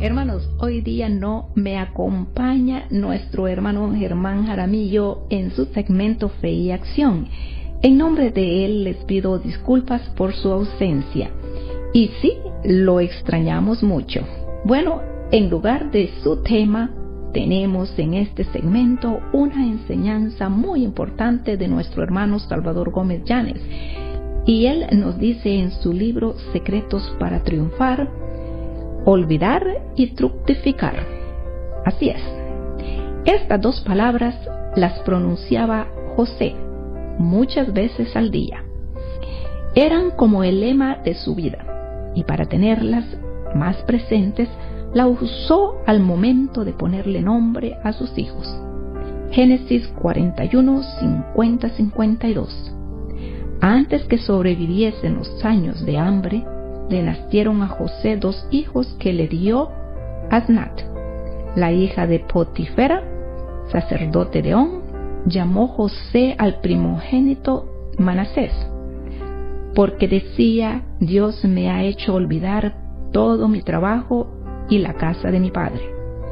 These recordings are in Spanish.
Hermanos, hoy día no me acompaña nuestro hermano Germán Jaramillo en su segmento Fe y Acción. En nombre de él les pido disculpas por su ausencia. Y sí, lo extrañamos mucho. Bueno, en lugar de su tema, tenemos en este segmento una enseñanza muy importante de nuestro hermano Salvador Gómez Llanes. Y él nos dice en su libro Secretos para Triunfar, olvidar y fructificar. Así es. Estas dos palabras las pronunciaba José muchas veces al día. Eran como el lema de su vida, y para tenerlas más presentes, la usó al momento de ponerle nombre a sus hijos. Génesis 41, 50-52. Antes que sobreviviesen los años de hambre, le nacieron a José dos hijos que le dio Asnat. La hija de Potifera, sacerdote de On, llamó José al primogénito Manasés, porque decía: Dios me ha hecho olvidar todo mi trabajo y la casa de mi padre.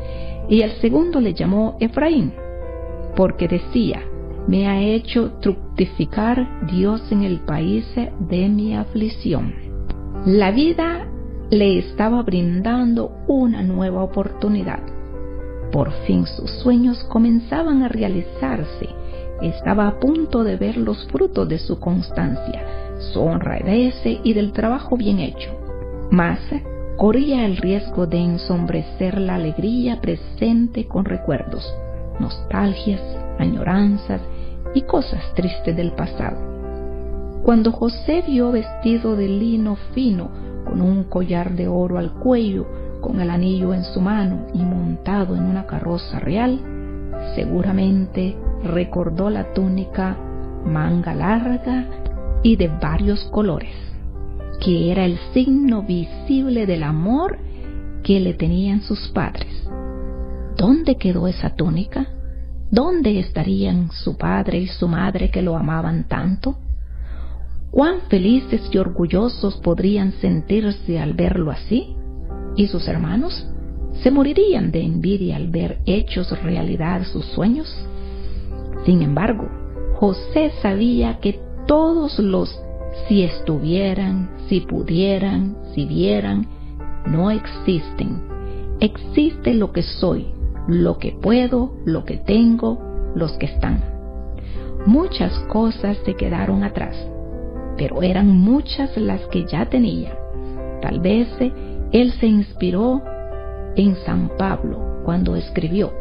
Y al segundo le llamó Efraín, porque decía: me ha hecho fructificar Dios en el país de mi aflicción. La vida le estaba brindando una nueva oportunidad. Por fin sus sueños comenzaban a realizarse. Estaba a punto de ver los frutos de su constancia, su honradez y del trabajo bien hecho. Mas corría el riesgo de ensombrecer la alegría presente con recuerdos, nostalgias, añoranzas y cosas tristes del pasado. Cuando José vio vestido de lino fino, con un collar de oro al cuello, con el anillo en su mano y montado en una carroza real, seguramente recordó la túnica manga larga y de varios colores, que era el signo visible del amor que le tenían sus padres. ¿Dónde quedó esa túnica? ¿Dónde estarían su padre y su madre que lo amaban tanto? ¿Cuán felices y orgullosos podrían sentirse al verlo así? ¿Y sus hermanos? ¿Se morirían de envidia al ver hechos realidad sus sueños? Sin embargo, José sabía que todos los si estuvieran, si pudieran, si vieran, no existen. Existe lo que soy, lo que puedo, lo que tengo, los que están. Muchas cosas se quedaron atrás, pero eran muchas las que ya tenía. Tal vez él se inspiró en San Pablo cuando escribió: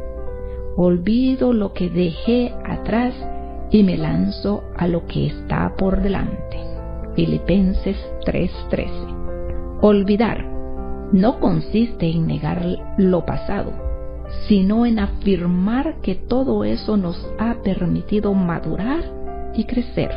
olvido lo que dejé atrás y me lanzo a lo que está por delante. Filipenses 3:13. Olvidar no consiste en negar lo pasado, sino en afirmar que todo eso nos ha permitido madurar y crecer.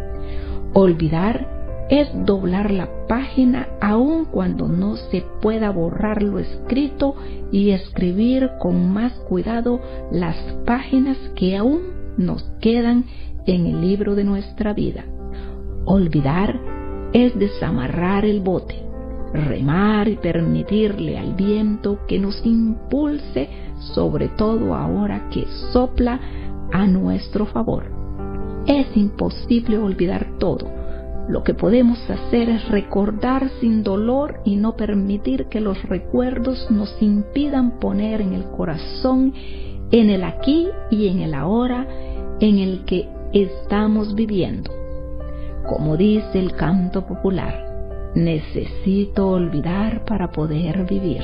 Olvidar es doblar la página aun cuando no se pueda borrar lo escrito y escribir con más cuidado las páginas que aún nos quedan en el libro de nuestra vida. Olvidar es desamarrar el bote, remar y permitirle al viento que nos impulse, sobre todo ahora que sopla a nuestro favor. Es imposible olvidar todo. Lo que podemos hacer es recordar sin dolor y no permitir que los recuerdos nos impidan poner en el corazón, en el aquí y en el ahora, en el que estamos viviendo. Como dice el canto popular, necesito olvidar para poder vivir.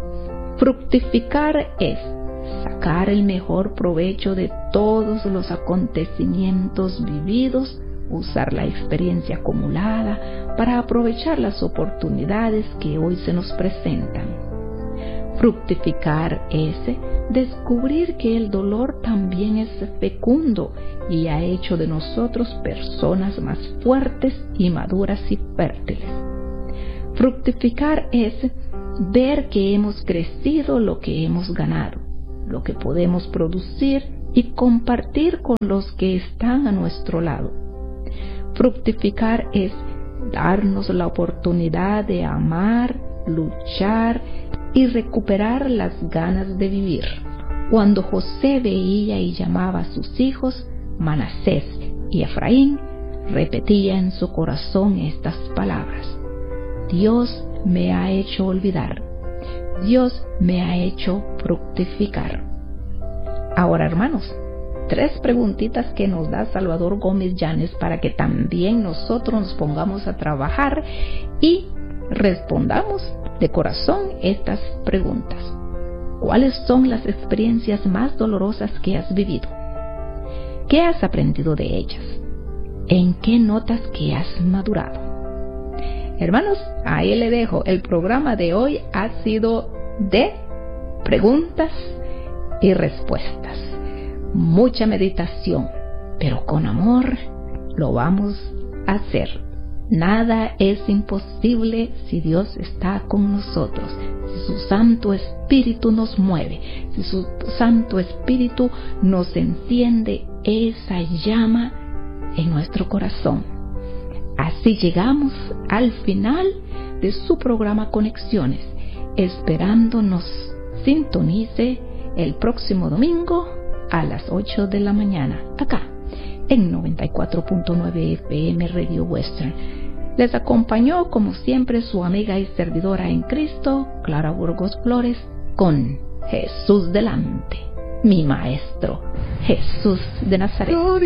Fructificar es sacar el mejor provecho de todos los acontecimientos vividos, usar la experiencia acumulada para aprovechar las oportunidades que hoy se nos presentan. Fructificar es descubrir que el dolor también es fecundo y ha hecho de nosotros personas más fuertes y maduras y fértiles. Fructificar es ver que hemos crecido lo que hemos ganado, lo que podemos producir y compartir con los que están a nuestro lado. Fructificar es darnos la oportunidad de amar, luchar y recuperar las ganas de vivir. Cuando José veía y llamaba a sus hijos, Manasés y Efraín, repetía en su corazón estas palabras: Dios me ha hecho olvidar, Dios me ha hecho fructificar. Ahora, hermanos, 3 preguntitas que nos da Salvador Gómez Llanes para que también nosotros nos pongamos a trabajar y respondamos de corazón estas preguntas. ¿Cuáles son las experiencias más dolorosas que has vivido? ¿Qué has aprendido de ellas? ¿En qué notas que has madurado? Hermanos, ahí le dejo. El programa de hoy ha sido de preguntas y respuestas. Mucha meditación, pero con amor lo vamos a hacer. Nada es imposible si Dios está con nosotros, si su Santo Espíritu nos mueve, si su Santo Espíritu nos enciende esa llama en nuestro corazón. Así llegamos al final de su programa Conexiones, esperando nos sintonice el próximo domingo a las 8 de la mañana, acá en 94.9 FM Radio Western. Les acompañó como siempre su amiga y servidora en Cristo, Clara Burgos Flores, con Jesús delante, mi Maestro, Jesús de Nazaret.